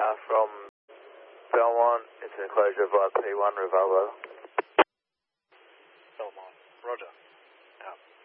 from Belmont into enclosure via P1 Revolvo. Belmont, roger. Out.